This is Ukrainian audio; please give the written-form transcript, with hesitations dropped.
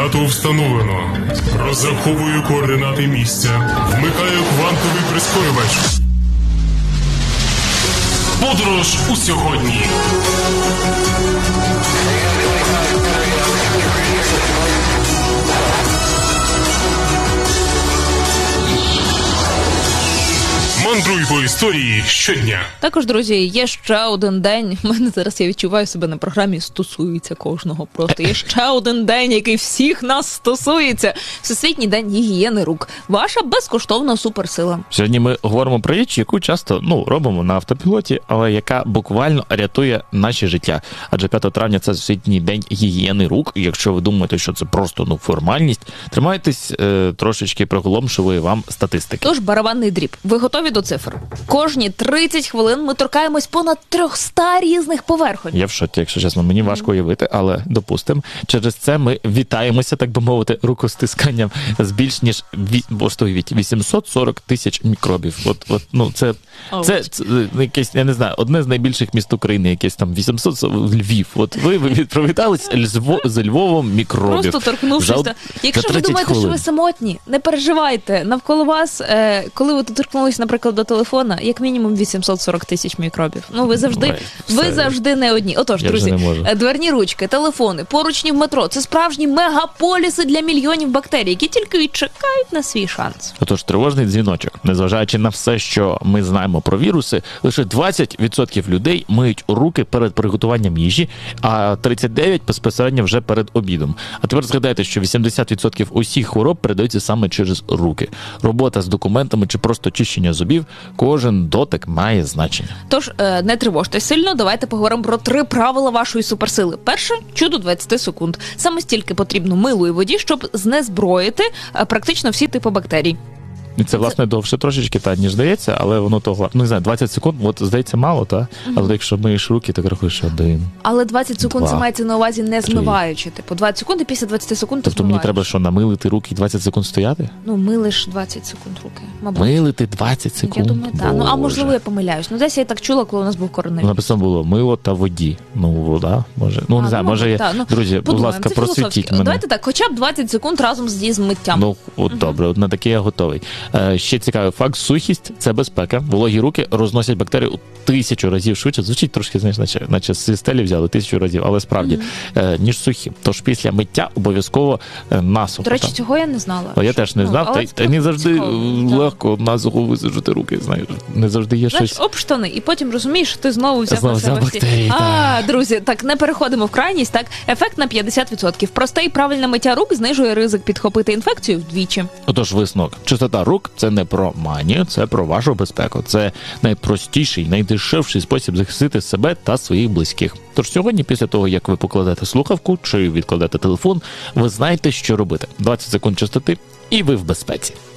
Координату встановлено. Розраховую координати місця. Вмикаю квантовий прискорювач. Подорож у сьогодні. Мандруй по історії щодня. Також, друзі, є ще один день. У мене зараз, я відчуваю себе на програмі, стосується кожного. Просто є ще один день, який всіх нас стосується. Всесвітній день гігієни рук. Ваша безкоштовна суперсила. Сьогодні ми говоримо про річ, яку часто робимо на автопілоті, але яка буквально рятує наше життя. Адже 5 травня – це Всесвітній день гігієни рук. І якщо ви думаєте, що це просто формальність, тримайтесь трошечки приголомшивої вам статистики. Тож барабанний дріб. Ви готові до цифр? Кожні 30 хвилин ми торкаємось понад 300 різних поверхонь. Я в шоці, якщо чесно. Мені важко уявити, але допустимо. Через це ми вітаємося, так би мовити, рукостисканням з більш ніж 840 тисяч мікробів. Це якесь, я не знаю, одне з найбільших міст України, якесь там 800, Львів. От ви привітались з Львовом мікробів. Просто торкнувшись. Якщо ви думаєте, що ви самотні, не переживайте. Навколо вас, коли ви доторкнулись, наприклад, до телефона, як мінімум 840 тисяч мікробів. Ви завжди не одні. Отож, друзі, дверні ручки, телефони, поручні в метро – це справжні мегаполіси для мільйонів бактерій, які тільки і чекають на свій шанс. Отож, тривожний дзвіночок. Незважаючи на все, що ми знаємо про віруси, лише 20% людей миють руки перед приготуванням їжі, а 39% безпосередньо вже перед обідом. А тепер згадайте, що 80% усіх хвороб передаються саме через руки. Робота з документами чи просто чищення зубів, кожен дотик має значення. Тож, не тривожтесь сильно, давайте поговоримо про 3 правила вашої суперсили. Перше – чудо 20 секунд. Саме стільки потрібно милу і воді, щоб знезброїти практично всі типи бактерій. І це, власне, довше трошечки, ніж здається, але воно того, не знаю, 20 секунд, здається, мало, але якщо миєш руки, так рахуєш 1. Але 20 секунд це мається на увазі не змиваючи. 20 секунд і після 20 секунд ти змиваєш. Тобто мені треба, що, намилити руки і 20 секунд стояти? Милиш 20 секунд руки, мабуть. Милити 20 секунд? Я думаю, так. А можливо, я помиляюсь. Десь я так чула, коли у нас був коронавірус. Написано було мило та воді. Вода, може. Не знаю, може друзі, будь ласка, просвітіть мене. Давайте так, хоча б 20 секунд разом з миттям. Добре, на таке я готовий. Ще цікавий факт, сухість – це безпека. Вологі руки розносять бактерії у 1000 разів швидше. Звучить трошки, наче з стелі взяли 1000 разів, але справді, ніж сухі. Тож після миття обов'язково насухо. До речі, цього я не знала. Я теж не знав, та не завжди легко насухо висушити руки, знаєш. Не завжди є щось. Об штани, і потім розумієш, що ти знову взяв на себе бактерії. Друзі, так, не переходимо в крайність, ефект на 50%. Просте і правильне миття рук знижує ризик підхопити інфекцію вдвічі. Отож, висновок. Чистота рук – це не про манію, це про вашу безпеку. Це найпростіший, найдешевший спосіб захистити себе та своїх близьких. Тож сьогодні, після того, як ви покладете слухавку чи відкладете телефон, ви знаєте, що робити. 20 секунд чистоти, і ви в безпеці.